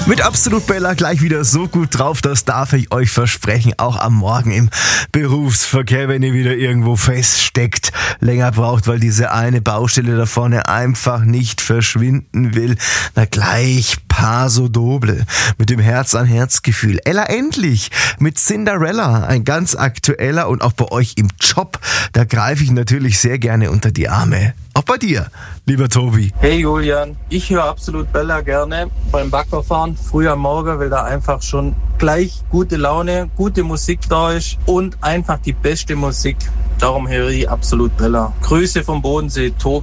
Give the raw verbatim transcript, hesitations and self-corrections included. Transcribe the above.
Mit Absolut Bella gleich wieder so gut drauf, das darf ich euch versprechen, auch am Morgen im Berufsverkehr, wenn ihr wieder irgendwo feststeckt, länger braucht, weil diese eine Baustelle da vorne einfach nicht verschwinden will. Na gleich Paso Doble mit dem Herz-an-Herz-Gefühl. Ella Endlich mit Cinderella, ein ganz aktueller, und auch bei euch im Job, da greife ich natürlich sehr gerne unter die Arme. Auch bei dir, lieber Tobi. Hey Julian, ich höre Absolut Bella gerne beim Baggerfahren, früh am Morgen, weil da einfach schon gleich gute Laune, gute Musik da ist und einfach die beste Musik. Darum höre ich Absolut Bella. Grüße vom Bodensee, Tobi.